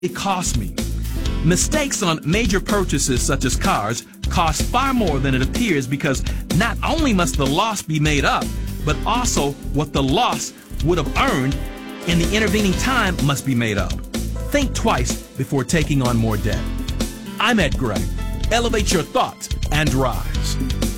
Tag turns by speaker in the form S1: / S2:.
S1: it cost me. Mistakes on major purchases such as cars cost far more than it appears because not only must the loss be made up, but also what the loss would have earned in the intervening time must be made up. Think twice before taking on more debt. I'm Ed Gray. Elevate your thoughts and rise.